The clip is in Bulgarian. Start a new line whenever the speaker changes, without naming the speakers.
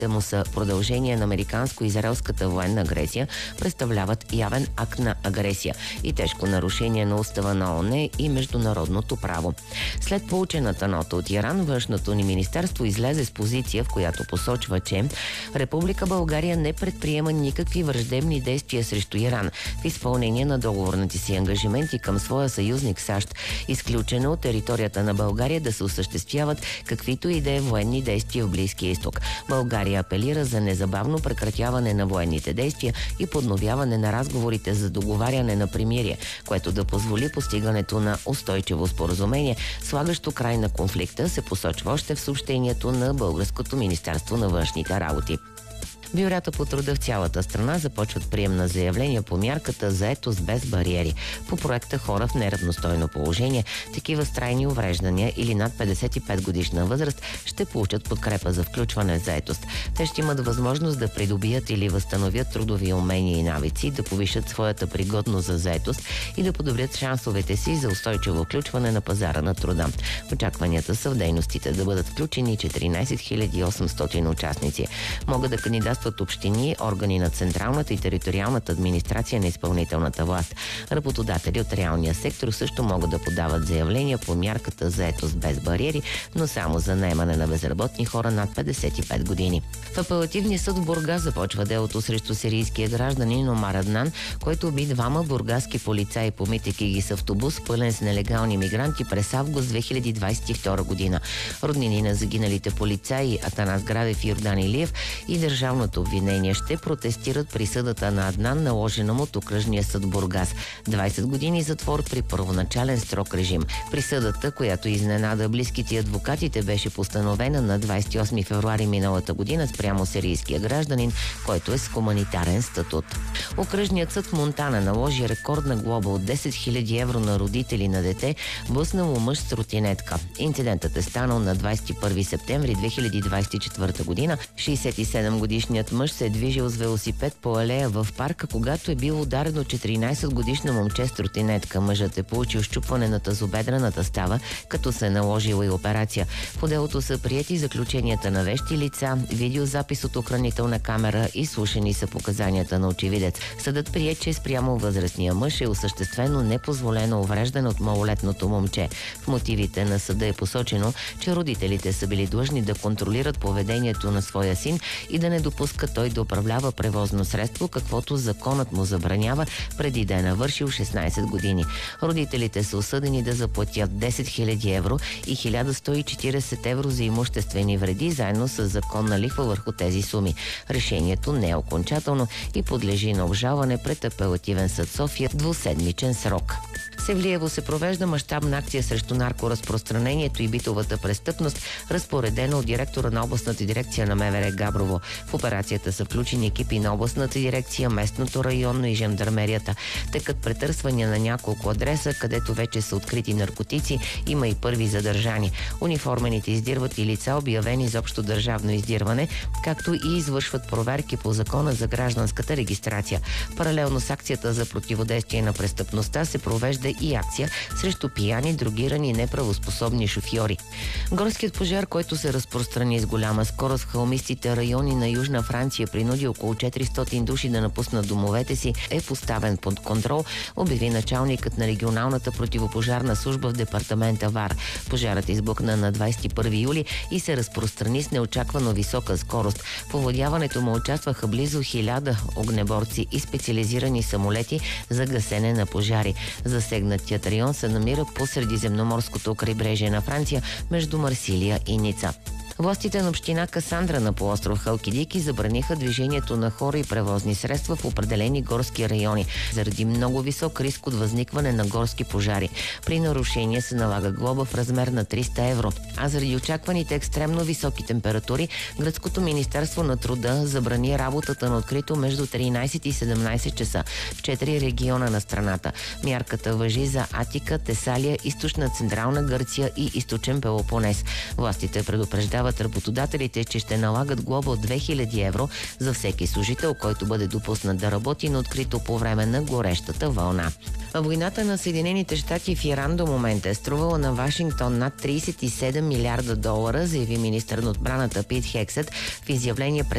му са продължение на американско-израелската военна агресия, представляват явен акт на агресия и тежко нарушение на устава на ООН и международното право. След получената нота от Иран, външното ни министерство излезе с позиция, в която посочва, че Република България не предприема никакви враждебни действия срещу Иран в изпълнение на договорните си ангажименти към своя съюзник САЩ, изключено от територията на България да се осъществяват каквито и да е военни действия в Близкия изток. България апелира за незабавно прекратяване на военните действия и подновяване на разговорите за договаряне на примирие, което да позволи постигането на устойчиво споразумение, слагащо край на конфликта, се посочва още в съобщението на Българското министерство на външните работи. Бюрата по труда в цялата страна започват прием на заявления по мярката заетост без бариери. По проекта хора в неравностойно положение, такива с трайни увреждания или над 55 годишна възраст ще получат подкрепа за включване в заетост. Те ще имат възможност да придобият или възстановят трудови умения и навици, да повишат своята пригодност за заетост и да подобрят шансовете си за устойчиво включване на пазара на труда. Очакванията са в дейностите да бъдат включени 14 800 участници. Могат да кандидатстват общини, органи на централната и териториалната администрация на изпълнителната власт. Работодатели от реалния сектор също могат да подават заявления по мярката заетост без бариери, но само за наемане на безработни хора над 55 години. В апелативния съд в Бургас започва делото срещу сирийския гражданин Омар Аднан, който уби двама бургаски полицаи, помитайки ги с автобус, пълен с нелегални мигранти през август 2022 година. Роднини на загиналите полицаи Атанас Градев и Йордан Илиев и държавното обвинение ще протестират присъдата на Аднан, наложена му от окръжния съд Бургас. 20 години затвор при първоначален строг режим. Присъдата, която изненада близките адвокатите, беше постановена на 28 февруари миналата година спрямо сирийския гражданин, който е с хуманитарен статут. Окръжният съд в Монтана наложи рекордна глоба от 10 000 евро на родители на дете, блъснало мъж с тротинетка. Инцидентът е станал на 21 септември 2024 година. 67 годишният мъж се е движил с велосипед по алея в парка, когато е бил ударен от 14-годишна момче с тротинетка. Мъжът е получил щупване на тазобедрената става, като се е наложила и операция. По делото са приети заключенията на вещи лица, видеозапис от охранителна камера и слушани са показанията на очевидец. Съдът прие, че спрямо възрастния мъж е осъществено непозволено увреждане от малолетното момче. В мотивите на съда е посочено, че родителите са били длъжни да контролират поведението на своя син и да не допуска той да управлява превозно средство, каквото законът му забранява, преди да е навършил 16 години. Родителите са осъдени да заплатят 10 000 евро и 1140 евро за имуществени вреди, заедно с законна лихва върху тези суми. Решението не е окончателно и подлежи на обжалване пред апелативен съд София в двуседмичен срок. В Севлиево се провежда мащабна акция срещу наркоразпространението и битовата престъпност, разпоредена от директора на областната дирекция на МВР Габрово. В операцията са включени екипи на областната дирекция, местното районно и жандармерията. Текат претърсвания на няколко адреса, където вече са открити наркотици, има и първи задържани. Униформените издирват и лица, обявени за общо държавно издирване, както и извършват проверки по закона за гражданската регистрация. Паралелно с акцията за противодействие на престъпността се провежда и акция срещу пияни, дрогирани и неправоспособни шофьори. Горският пожар, който се разпространи с голяма скорост в хълмистите райони на Южна Франция, принуди около 400 души да напуснат домовете си, е поставен под контрол, обяви началникът на регионалната противопожарна служба в департамента ВАР. Пожарът избухна на 21 юли и се разпространи с неочаквано висока скорост. В овладяването му участваха близо 1000 огнеборци и специализирани самолети за гасене на пожари. Засегнатият район се намира по средиземноморското крайбрежие на Франция, между Марсилия и Ница. Властите на община Касандра на полуостров Халкидики забраниха движението на хора и превозни средства в определени горски райони, заради много висок риск от възникване на горски пожари. При нарушение се налага глоба в размер на 300 евро, а заради очакваните екстремно високи температури, Гръцкото министерство на труда забрани работата на открито между 13 и 17 часа в 4 региона на страната. Мярката важи за Атика, Тесалия, източна Централна Гърция и източен Пелопонес. Властите предупреждават работодателите, че ще налагат глоба от 2000 евро за всеки служител, който бъде допуснат да работи на открито по време на горещата вълна. Войната на Съединените щати в Иран до момента е струвала на Вашингтон над $37 милиарда, заяви министър на отбраната Пит Хексет в изявление пред